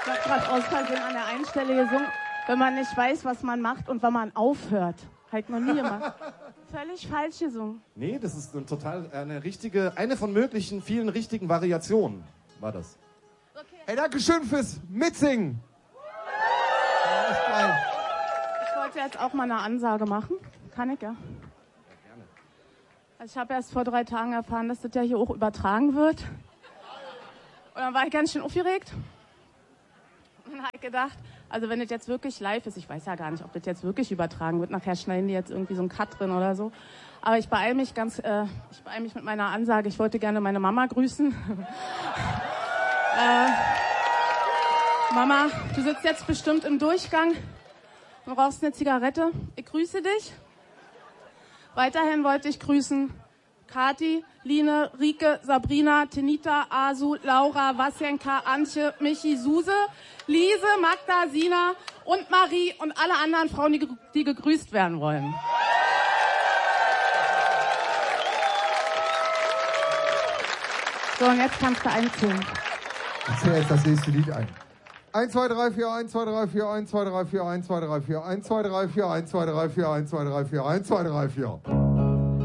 Ich habe gerade aus Versehen an der einen Stelle gesungen, wenn man nicht weiß, was man macht und wenn man aufhört. Halt noch nie gemacht. Völlig falsch gesungen. Nee, das ist eine von möglichen vielen richtigen Variationen, war das. Okay. Hey, danke schön fürs Mitsingen. Ja, echt geil. Ich wollte jetzt auch mal eine Ansage machen. Kann ich, ja? Ja, gerne. Also ich habe erst vor 3 Tagen erfahren, dass das ja hier auch übertragen wird. Und dann war ich ganz schön aufgeregt. Und dann habe ich gedacht, also wenn das jetzt wirklich live ist, ich weiß ja gar nicht, ob das jetzt wirklich übertragen wird, nachher schneiden die jetzt irgendwie so einen Cut drin oder so. Aber ich beeile mich mit meiner Ansage. Ich wollte gerne meine Mama grüßen. Mama, du sitzt jetzt bestimmt im Durchgang und rauchst eine Zigarette. Ich grüße dich. Weiterhin wollte ich grüßen Kathi, Line, Rike, Sabrina, Tenita, Asu, Laura, Wasjenka, Antje, Michi, Suse, Lise, Magda, Sina und Marie und alle anderen Frauen, die gegrüßt werden wollen. So, und jetzt kannst du einzählen. Ich zähle jetzt das nächste Lied ein. 1, 2, 3, 4, 1, 2, 3, 4, 1, 2, 3, 4, 1, 2, 3, 4, 1, 2, 3, 4, 1, 2, 3, 4, 1, 2, 3, 4, 1, 2, 3, 4.